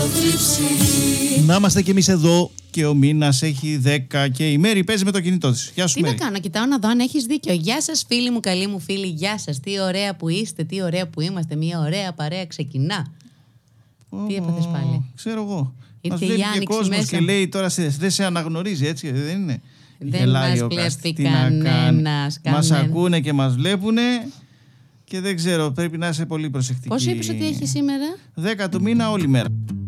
Να είμαστε κι εμείς εδώ και ο μήνας έχει 10 και η Μέρη παίζει με το κινητό της. Γεια σου, Τι Μέρη. να κάνω, κοιτάω να δω αν έχεις δίκιο. Γεια σας φίλοι μου, καλοί μου φίλοι, γεια σας. Τι ωραία που είστε, τι ωραία που είμαστε. Μια ωραία παρέα ξεκινά. Τι έπαθες πάλι? Ξέρω εγώ. Μας Ήρθε η βλέπει και Άνοιξη κόσμος μέσα και λέει τώρα δεν σε αναγνωρίζει, έτσι δεν είναι? Δεν μας βλέπει κανένας. Μας ακούνε και μας βλέπουνε και δεν ξέρω, πρέπει να είσαι πολύ προσεκτική. Πόσο είπες ότι έχει σήμερα? 10 του μήνα όλη μέρα.